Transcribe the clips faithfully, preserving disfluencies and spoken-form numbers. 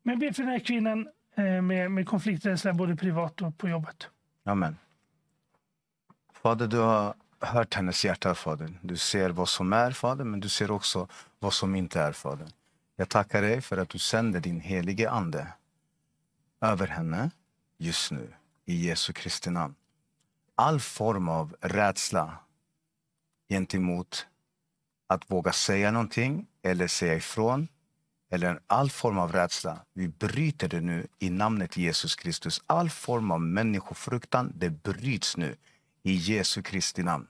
Men be för den här kvinnan eh, med, med konflikträdsla både privat och på jobbet. Amen. Fader, du har hört hennes hjärta, Fader. Du ser vad som är, Fader, men du ser också vad som inte är, Fader. Jag tackar dig för att du sänder din helige ande över henne just nu, i Jesu Kristi namn. All form av rädsla gentemot att våga säga någonting eller säga ifrån, eller all form av rädsla, vi bryter det nu i namnet Jesus Kristus. All form av människofruktan, det bryts nu i Jesu Kristi namn.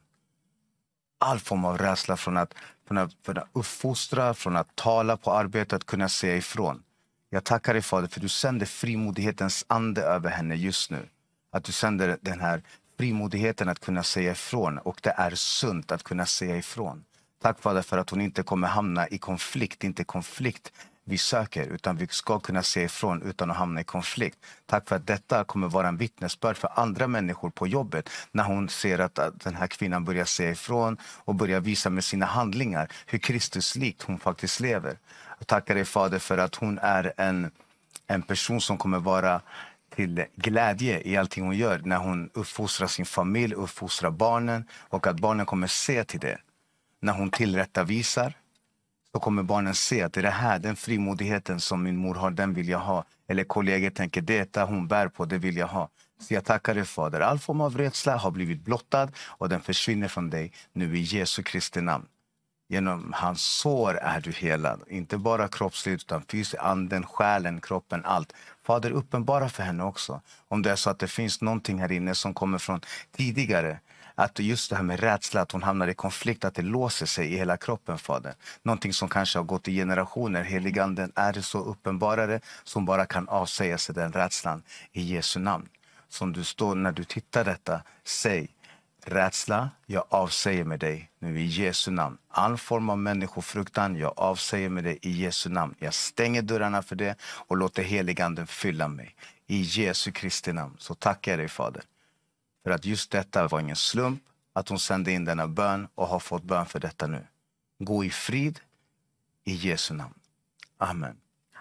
All form av rädsla från att, från att, från att uppfostra, från att tala på arbetet, att kunna säga ifrån. Jag tackar dig, Fader, för du sänder frimodighetens ande över henne just nu. Att du sänder den här frimodigheten att kunna säga ifrån, och det är sunt att kunna säga ifrån. Tack, Fader, för att hon inte kommer hamna i konflikt, inte konflikt vi söker, utan vi ska kunna säga ifrån utan att hamna i konflikt. Tack för att detta kommer vara en vittnesbörd för andra människor på jobbet när hon ser att den här kvinnan börjar säga ifrån och börjar visa med sina handlingar hur Kristuslikt hon faktiskt lever. Jag tackar dig, Fader, för att hon är en, en person som kommer vara till glädje i allting hon gör när hon uppfostrar sin familj, uppfostrar barnen, och att barnen kommer se till det. När hon tillrättavisar så kommer barnen se att det är det här, den frimodigheten som min mor har, den vill jag ha. Eller kollegor tänker, detta hon bär på, det vill jag ha. Så jag tackar dig, Fader. All form av rädsla har blivit blottad och den försvinner från dig nu i Jesu Kristi namn. Genom hans sår är du helad. Inte bara kroppsligt utan fysiskt, anden, själen, kroppen, allt. Fader, uppenbara för henne också. Om det är så att det finns någonting här inne som kommer från tidigare. Att just det här med rädsla, att hon hamnar i konflikt, att det låser sig i hela kroppen, Fader. Någonting som kanske har gått i generationer. Heliganden är det så uppenbarare som bara kan avsäga sig den rädslan i Jesu namn. Som du står när du tittar detta, säg: rädsla, jag avsäger med dig nu i Jesu namn. All form av människofruktan, jag avsäger med dig i Jesu namn. Jag stänger dörrarna för det och låter heliganden fylla mig. I Jesu Kristi namn. Så tackar jag dig, Fader. För att just detta var ingen slump att hon sände in denna bön och har fått bön för detta nu. Gå i frid i Jesu namn. Amen.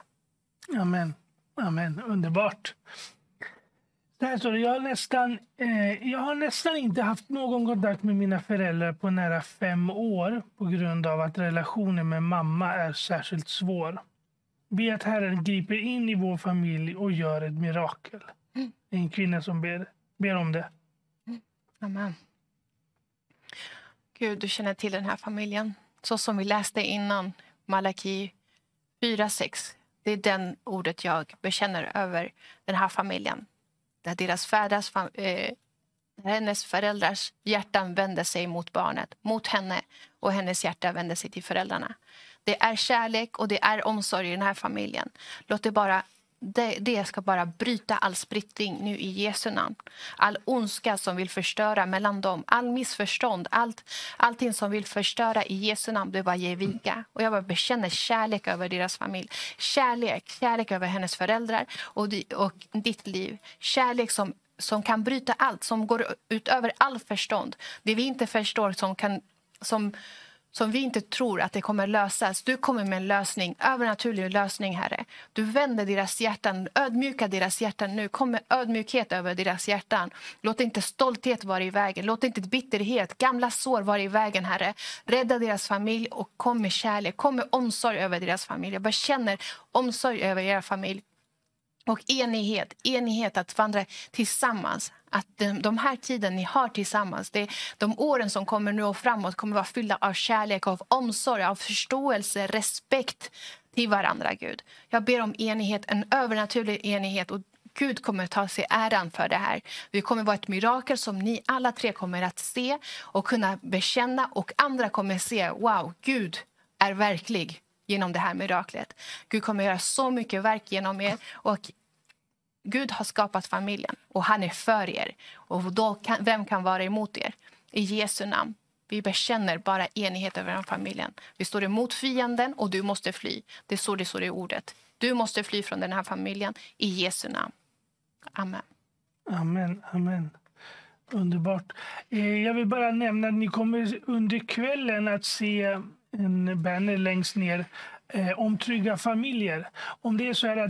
Amen. Amen. Underbart. Det här står det, jag har nästan, eh, jag har nästan inte haft någon kontakt med mina föräldrar på nära fem år på grund av att relationen med mamma är särskilt svår. Be att Herren griper in i vår familj och gör ett mirakel. Mm. Det är en kvinna som ber, ber om det. Mm. Amen. Gud, du känner till den här familjen. Så som vi läste innan, Malaki fyra sex. Det är den ordet jag bekänner över den här familjen. Där deras fäders, eh, hennes föräldrars hjärtan vände sig mot barnet, mot henne, och hennes hjärta vände sig till föräldrarna. Det är kärlek och det är omsorg i den här familjen. Låt det bara, det, det ska bara bryta all splittring nu i Jesu namn. All ondska som vill förstöra mellan dem, all missförstånd, allt, allting som vill förstöra i Jesu namn, det bara ger vika. Och jag bara bekänner kärlek över deras familj. Kärlek, kärlek över hennes föräldrar och, di, och ditt liv. Kärlek som, som kan bryta allt, som går utöver all förstånd. Det vi inte förstår som kan... Som, som vi inte tror att det kommer lösas. Du kommer med en lösning, övernaturlig lösning, Herre. Du vänder deras hjärtan, ödmjuka deras hjärtan nu. Kom med ödmjukhet över deras hjärtan. Låt inte stolthet vara i vägen. Låt inte bitterhet, gamla sår vara i vägen, Herre. Rädda deras familj och kom med kärlek. Kom med omsorg över deras familj. Jag bara känner omsorg över era familj. Och enighet, enighet att vandra tillsammans. Att de, de här tiden ni har tillsammans, det, de åren som kommer nu och framåt kommer vara fyllda av kärlek, av omsorg, av förståelse, respekt till varandra, Gud. Jag ber om enighet, en övernaturlig enighet, och Gud kommer ta sig äran för det här. Det kommer vara ett mirakel som ni alla tre kommer att se och kunna bekänna, och andra kommer se, wow, Gud är verklig genom det här miraklet. Gud kommer göra så mycket verk genom er, och Gud har skapat familjen och han är för er. Och då kan, vem kan vara emot er? I Jesu namn. Vi bekänner bara enighet över den familjen. Vi står emot fienden och du måste fly. Det är så det står i ordet. Du måste fly från den här familjen i Jesu namn. Amen. Amen, amen. Underbart. Eh, jag vill bara nämna att ni kommer under kvällen att se en banner längst ner eh, om trygga familjer. Om det är så här att